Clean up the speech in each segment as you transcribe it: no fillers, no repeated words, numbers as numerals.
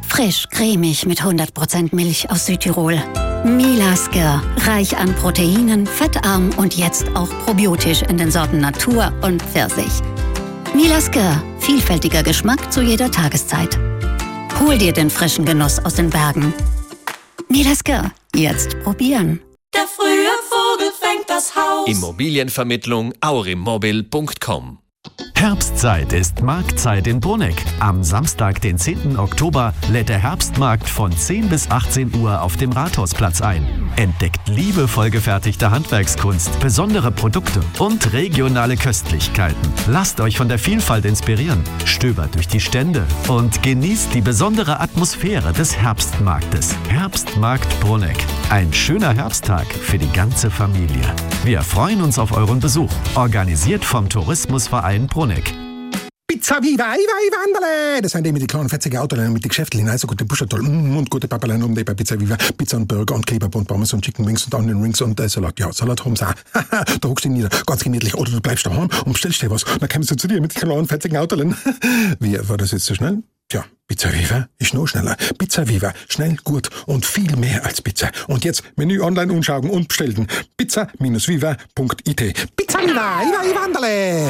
Frisch, cremig mit 100% Milch aus Südtirol. Milasker, reich an Proteinen, fettarm und jetzt auch probiotisch in den Sorten Natur und Pfirsich. Milasker, vielfältiger Geschmack zu jeder Tageszeit. Hol dir den frischen Genuss aus den Bergen. Milasker, jetzt probieren. Der frühe Vogel fängt das Haus. Immobilienvermittlung aurimmobil.com. Herbstzeit ist Marktzeit in Bruneck. Am Samstag, den 10. Oktober, lädt der Herbstmarkt von 10 bis 18 Uhr auf dem Rathausplatz ein. Entdeckt liebevoll gefertigte Handwerkskunst, besondere Produkte und regionale Köstlichkeiten. Lasst euch von der Vielfalt inspirieren, stöbert durch die Stände und genießt die besondere Atmosphäre des Herbstmarktes. Herbstmarkt Bruneck. Ein schöner Herbsttag für die ganze Familie. Wir freuen uns auf euren Besuch. Organisiert vom Tourismusverein Bruneck. Pizza Viva, Wanderle! Das sind die mit den kleinen fetzigen Autoleinen mit den Geschäftlichen, also gute Buschatoll und gute Papaleinen um die bei Pizza Viva. Pizza und Burger und Kebab und Pommes und Chicken Wings und Onion Rings und Salat. Ja, Salat haben sie auch. Da hockst du nieder, ganz gemütlich. Oder du bleibst daheim und bestellst dir was. Dann kommst du zu dir mit den kleinen fetzigen Autoleinen. Wie, war das jetzt so schnell? Tja, Pizza Viva ist noch schneller. Pizza Viva, schnell, gut und viel mehr als Pizza. Und jetzt Menü online anschauen und bestellen. pizza-viva.it. Pizza Viva, Wanderle!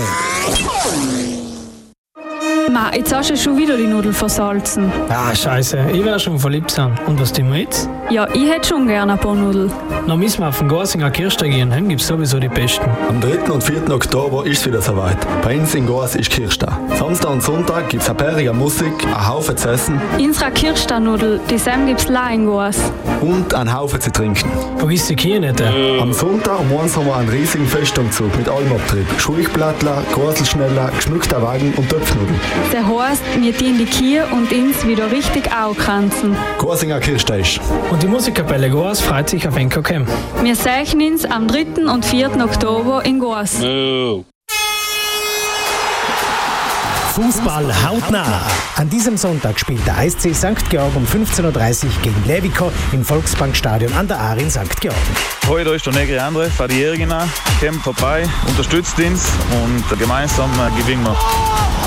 Ma, jetzt hast du schon wieder die Nudeln versalzen. Ah, scheiße, ich werde schon verliebt sein. Und was tun wir jetzt? Ja, ich hätte schon gerne ein paar Nudeln. Dann müssen wir auf den Gorsinger Kirchtag gehen, heim gibt's sowieso die besten. Am 3. und 4. Oktober ist es wieder soweit. Bei uns in Gors ist Kirchtag. Samstag und Sonntag gibt's eine bärige Musik, einen Haufen zu essen. Unsere Kirchtag-Nudel, die Sam gibt's la in Gors. Und einen Haufen zu trinken. Vergiss die Kühe nicht. Am Sonntag um 1 haben wir einen riesigen Festumzug mit allem Abtrieb. Schulchblattler, Gorselschneller, geschmückter Wagen und Töpfnudeln. Das heisst, wir dienen die Kühe und uns wieder richtig aufkranzen. Gorsinger Kirchtag. Und die Musikkapelle Gors freut sich auf NKK. Wir sehen uns am 3. und 4. Oktober in Gors. Fußball hautnah. An diesem Sonntag spielt der ESC St. Georg um 15.30 Uhr gegen Levico im Volksbankstadion an der Ahr in St. Georgen. Heute ist der Negri André, fahrt die Jährige nach, kommt vorbei, unterstützt uns und gemeinsam gewinnen wir.